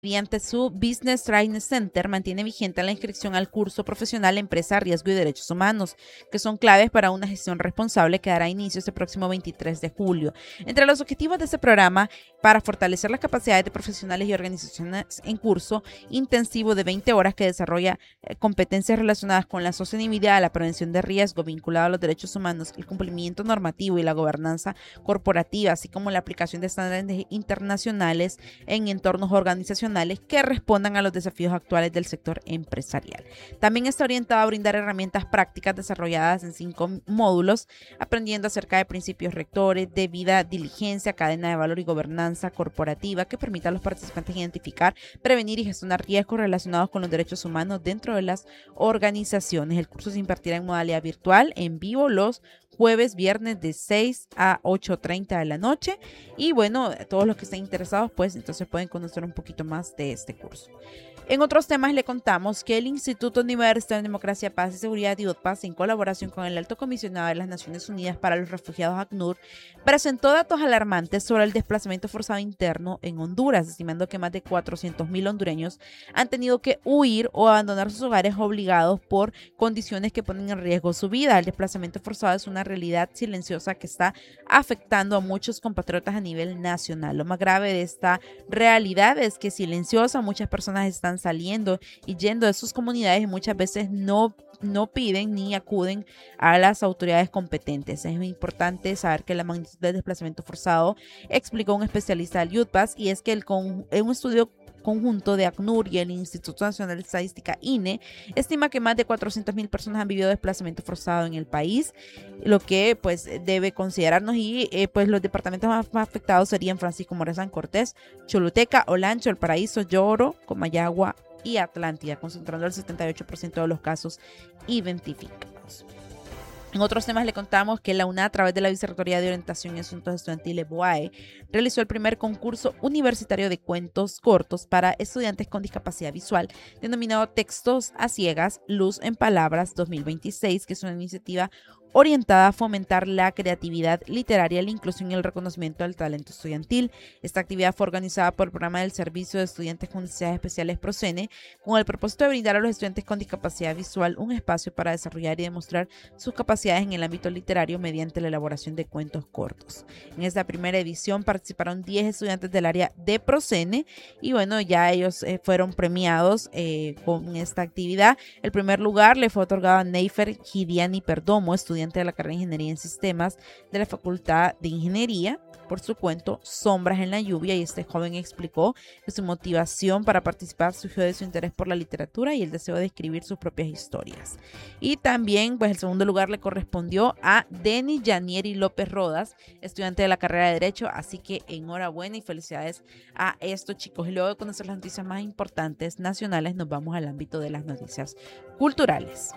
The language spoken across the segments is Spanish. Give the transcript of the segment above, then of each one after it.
mediante su Business Training Center, mantiene vigente la inscripción al curso profesional Empresa, Riesgo y Derechos Humanos, que son claves para una gestión responsable que dará inicio este próximo 23 de julio. Entre los objetivos de este programa, para fortalecer las capacidades de profesionales y organizaciones en curso intensivo de 20 horas que desarrolla competencias relacionadas con la sostenibilidad, la prevención de riesgo vinculado a los derechos humanos, el cumplimiento normativo y la gobernanza corporativa, así como la aplicación de estándares internacionales en entornos organizacionales que respondan a los desafíos actuales del sector empresarial. También está orientado a brindar herramientas prácticas desarrolladas en 5 módulos, aprendiendo acerca de principios rectores, debida diligencia, cadena de valor y gobernanza corporativa que permita a los participantes identificar, prevenir y gestionar riesgos relacionados con los derechos humanos dentro de las organizaciones. El curso se impartirá en modalidad virtual, en vivo, los jueves, viernes de 6 a 8:30 de la noche. Y bueno, todos los que estén interesados, pues entonces pueden conocer un poquito más de este curso. En otros temas le contamos que el Instituto Universitario de Democracia, Paz y Seguridad IUDPAS, en colaboración con el Alto Comisionado de las Naciones Unidas para los Refugiados ACNUR, presentó datos alarmantes sobre el desplazamiento forzado interno en Honduras, estimando que más de 400,000 hondureños han tenido que huir o abandonar sus hogares obligados por condiciones que ponen en riesgo su vida. El desplazamiento forzado es una realidad silenciosa que está afectando a muchos compatriotas a nivel nacional. Lo más grave de esta realidad es que silenciosa, muchas personas están saliendo y yendo de sus comunidades y muchas veces no piden ni acuden a las autoridades competentes. Es muy importante saber que la magnitud del desplazamiento forzado, explicó un especialista del IUDPAS, y es que en un estudio conjunto de ACNUR y el Instituto Nacional de Estadística INE estima que más de 400,000 personas han vivido desplazamiento forzado en el país, lo que pues debe considerarnos, y pues los departamentos más afectados serían Francisco Morazán Cortés, Choluteca, Olancho, El Paraíso, Lloro, Comayagua y Atlántida, concentrando el 78% de los casos identificados. En otros temas le contamos que la UNA, a través de la Vicerrectoría de Orientación y Asuntos Estudiantiles BOAE, realizó el primer concurso universitario de cuentos cortos para estudiantes con discapacidad visual, denominado Textos a Ciegas, Luz en Palabras 2026, que es una iniciativa orientada a fomentar la creatividad literaria, la inclusión y el reconocimiento del talento estudiantil. Esta actividad fue organizada por el Programa del Servicio de Estudiantes con Necesidades Especiales PROCENE, con el propósito de brindar a los estudiantes con discapacidad visual un espacio para desarrollar y demostrar sus capacidades en el ámbito literario mediante la elaboración de cuentos cortos. En esta primera edición participaron 10 estudiantes del área de PROCENE y bueno, ya ellos fueron premiados con esta actividad. El primer lugar le fue otorgado a Neifer Gidiani Perdomo, estudiante de la carrera de Ingeniería en Sistemas de la Facultad de Ingeniería, por su cuento Sombras en la Lluvia, y este joven explicó que su motivación para participar surgió de su interés por la literatura y el deseo de escribir sus propias historias. Y también pues el segundo lugar le correspondió a Denis Yanieri López Rodas, estudiante de la carrera de Derecho, así que enhorabuena y felicidades a estos chicos. Y luego de conocer las noticias más importantes nacionales, nos vamos al ámbito de las noticias culturales.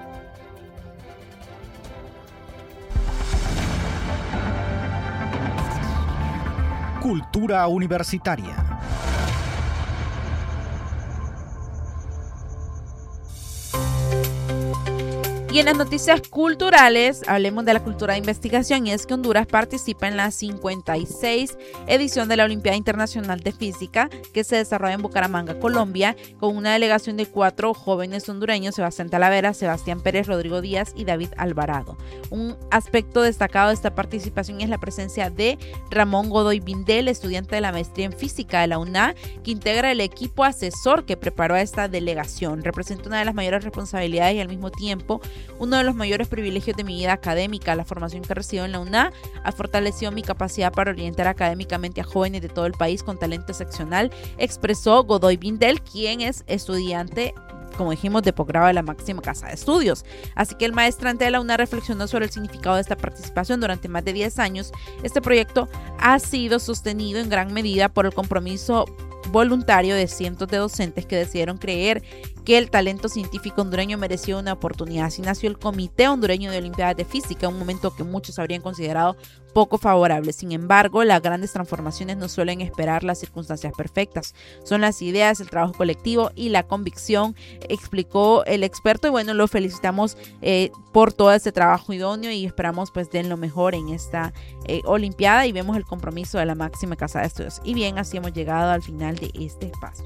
Cultura universitaria. Y en las noticias culturales, hablemos de la cultura de investigación, y es que Honduras participa en la 56 edición de la Olimpiada Internacional de Física, que se desarrolla en Bucaramanga, Colombia, con una delegación de 4 jóvenes hondureños: Sebastián Talavera, Sebastián Pérez, Rodrigo Díaz y David Alvarado. Un aspecto destacado de esta participación es la presencia de Ramón Godoy Bindel, estudiante de la maestría en física de la UNA, que integra el equipo asesor que preparó a esta delegación. Representa una de las mayores responsabilidades y al mismo tiempo uno de los mayores privilegios de mi vida académica. La formación que recibo en la UNA ha fortalecido mi capacidad para orientar académicamente a jóvenes de todo el país con talento excepcional, expresó Godoy Bindel, quien es estudiante, como dijimos, de posgrado de la máxima casa de estudios. Así que el maestrante de la UNA reflexionó sobre el significado de esta participación. Durante más de 10 años, este proyecto ha sido sostenido en gran medida por el compromiso voluntario de cientos de docentes que decidieron creer que el talento científico hondureño merecía una oportunidad. Así nació el Comité Hondureño de Olimpiadas de Física, un momento que muchos habrían considerado poco favorable. Sin embargo, las grandes transformaciones no suelen esperar las circunstancias perfectas. Son las ideas, el trabajo colectivo y la convicción, explicó el experto. Y bueno, lo felicitamos por todo este trabajo idóneo y esperamos pues den lo mejor en esta Olimpiada y vemos el compromiso de la máxima casa de estudios. Y bien, así hemos llegado al final de este espacio.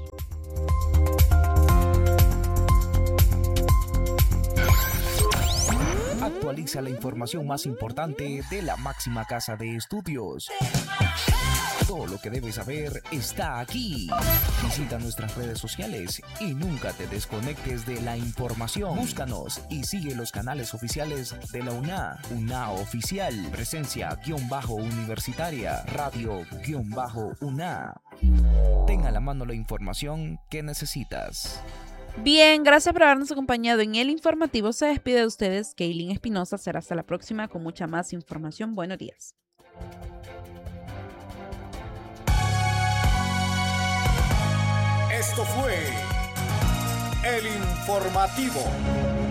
Actualiza la información más importante de la máxima casa de estudios. Todo lo que debes saber está aquí. Visita nuestras redes sociales y nunca te desconectes de la información. Búscanos y sigue los canales oficiales de la UNA. UNA Oficial, Presencia-Universitaria, Radio-UNA. Ten a la mano la información que necesitas. Bien, gracias por habernos acompañado en el informativo. Se despide de ustedes Kaylin Espinosa. Será hasta la próxima con mucha más información. Buenos días. Esto fue El Informativo.